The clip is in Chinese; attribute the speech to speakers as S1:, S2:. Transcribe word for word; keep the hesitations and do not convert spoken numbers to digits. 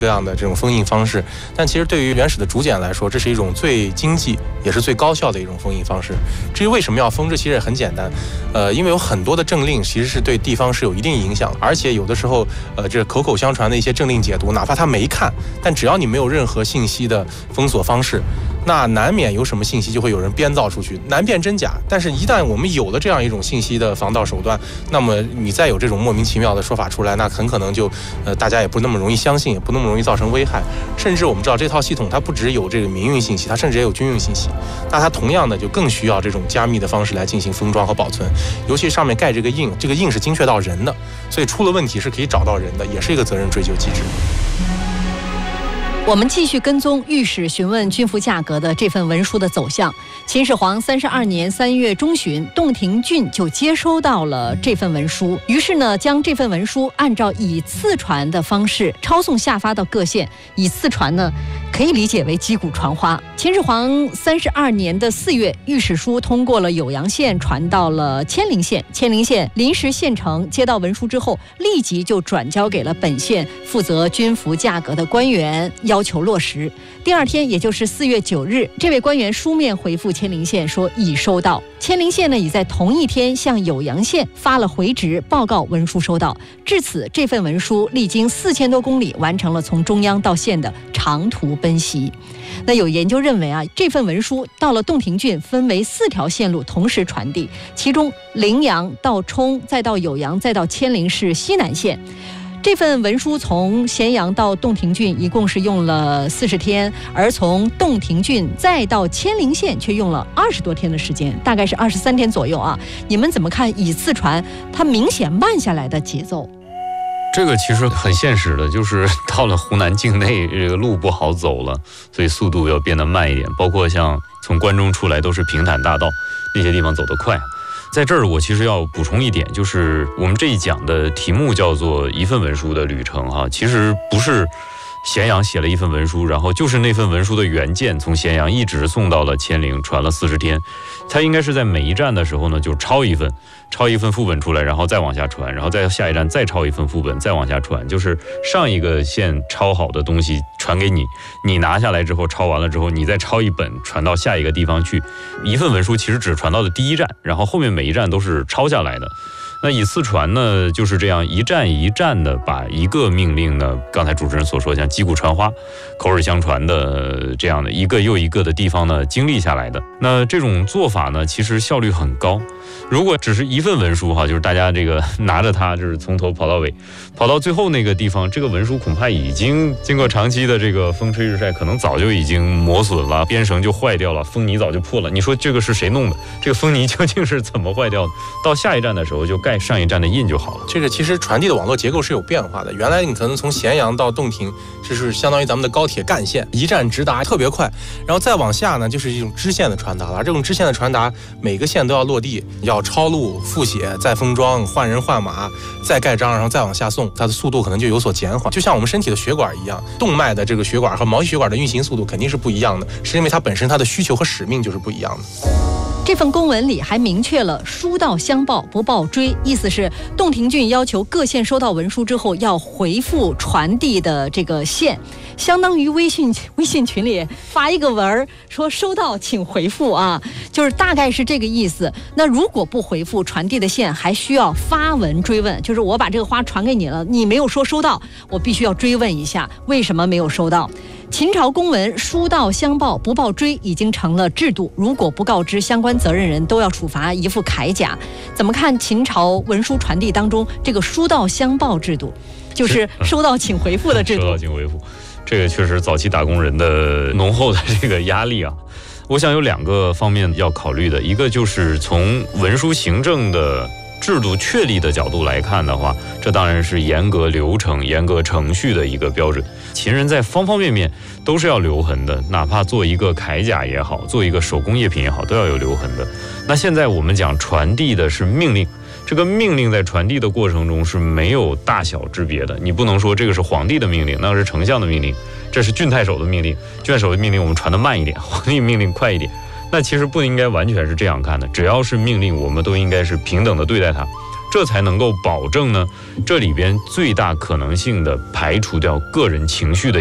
S1: 各样的这种封印方式，但其实对于原始的竹简来说，这是一种最经济也是最高效的一种封印方式。至于为什么要封，这其实也很简单，呃，因为有很多的政令其实是对地方是有一定影响，而且有的时候，呃，这口口相传的一些政令解读，哪怕他没看，但只要你没有任何信息的封锁方式，那难免有什么信息就会有人编造出去，难辨真假。但是，一旦我们有了这样一种信息的防盗手段，那么你再有这种莫名其妙的说法出来，那很可能就，呃，大家也不那么容易相信，也不那么容易造成危害。甚至我们知道这套系统它不只有这个民用信息，它甚至也有军用信息。那它同样的就更需要这种加密的方式来进行封装和保存。尤其上面盖这个印，这个印是精确到人的，所以出了问题是可以找到人的，也是一个责任追究机制。
S2: 我们继续跟踪御史询问军服价格的这份文书的走向。秦始皇三十二年三月中旬，洞庭郡就接收到了这份文书，于是呢，将这份文书按照以次传的方式抄送下发到各县。以次传呢，可以理解为击鼓传花。秦始皇三十二年的四月，御史书通过了酉阳县，传到了千陵县。千陵县临时县城接到文书之后，立即就转交给了本县负责军服价格的官员，要求落实。第二天，也就是四月九日，这位官员书面回复千陵县说已收到。千陵县呢，已在同一天向酉阳县发了回执，报告文书收到。至此，这份文书历经四千多公里，完成了从中央到县的长途奔袭。那有研究认为啊，这份文书到了洞庭郡分为四条线路同时传递，其中陵阳到冲，再到酉阳，再到千陵是西南线。这份文书从咸阳到洞庭郡一共是用了四十天，而从洞庭郡再到千陵县却用了二十多天的时间，大概是二十三天左右啊。你们怎么看以次传它明显慢下来的节奏？
S3: 这个其实很现实的，就是到了湖南境内，这个路不好走了，所以速度要变得慢一点。包括像从关中出来都是平坦大道，那些地方走得快。在这儿我其实要补充一点，就是我们这一讲的题目叫做一份文书的旅程哈，其实不是咸阳写了一份文书，然后就是那份文书的原件从咸阳一直送到了千陵，传了四十天。它应该是在每一站的时候呢，就抄一份，抄一份副本出来，然后再往下传，然后在下一站再抄一份副本，再往下传，就是上一个县抄好的东西传给你，你拿下来之后，抄完了之后，你再抄一本传到下一个地方去。一份文书其实只传到了第一站，然后后面每一站都是抄下来的。那以次传呢，就是这样一站一站的把一个命令呢，刚才主持人所说像击鼓传花、口耳相传的这样的一个又一个的地方呢经历下来的。那这种做法呢，其实效率很高。如果只是一份文书哈，就是大家这个拿着它，就是从头跑到尾，跑到最后那个地方，这个文书恐怕已经经过长期的这个风吹日晒，可能早就已经磨损了，编绳就坏掉了，封泥早就破了。你说这个是谁弄的？这个封泥究竟是怎么坏掉的？到下一站的时候就盖上一站的印就好了。
S1: 这个其实传递的网络结构是有变化的。原来你可能从咸阳到洞庭，这是相当于咱们的高铁干线，一站直达，特别快。然后再往下呢，就是一种支线的传达了。而这种支线的传达，每个线都要落地，要抄录、复写、再封装、换人换马、再盖章，然后再往下送，它的速度可能就有所减缓。就像我们身体的血管一样，动脉的这个血管和毛细血管的运行速度肯定是不一样的，是因为它本身它的需求和使命就是不一样的。
S2: 这份公文里还明确了书到相报，不报追，意思是洞庭郡要求各县收到文书之后要回复传递的这个县，相当于微信微信群里发一个文说收到请回复啊，就是大概是这个意思。那如果不回复，传递的县还需要发文追问，就是我把这个花传给你了，你没有说收到，我必须要追问一下为什么没有收到。秦朝公文书到相报，不报追已经成了制度，如果不告知相关责任人都要处罚一副铠甲。怎么看秦朝文书传递当中这个书到相报制度，就是收到请回复的制度？
S3: 收到请回复，这个确实早期打工人的浓厚的这个压力啊。我想有两个方面要考虑的，一个就是从文书行政的制度确立的角度来看的话，这当然是严格流程、严格程序的一个标准。秦人在方方面面都是要留痕的，哪怕做一个铠甲也好，做一个手工业品也好，都要有留痕的。那现在我们讲传递的是命令，这个命令在传递的过程中是没有大小之别的，你不能说这个是皇帝的命令，那个是丞相的命令，这是郡太守的命令，郡太守的命令我们传得慢一点，皇帝命令快一点。那其实不应该完全是这样看的，只要是命令，我们都应该是平等的对待它。 这才能够保证呢，这里边最大可能性的排除掉个人情绪的